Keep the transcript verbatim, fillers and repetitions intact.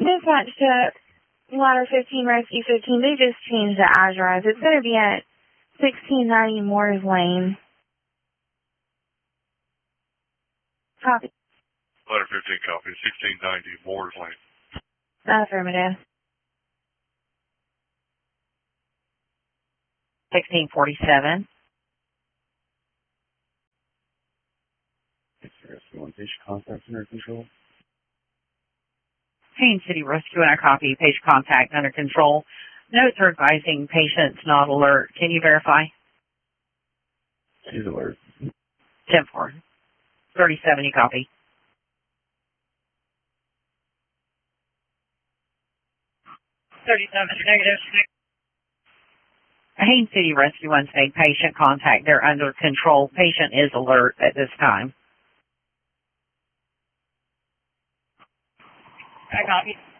Dispatch to Ladder fifteen, Rescue fifteen. They just changed the address. It's going to be at sixteen ninety Moores Lane. Copy. Ladder fifteen copy. sixteen ninety Moores Lane. Affirmative. sixteen forty-seven. Rescue one, patient contact under control. Haines City Rescue and I copy. Patient contact under control. Notes are advising patients not alert. Can you verify? She's alert. ten four. thirty-seven, you copy. thirty-seven, negative. Haines City Rescue one saying patient contact. They're under control. Patient is alert at this time. I copy.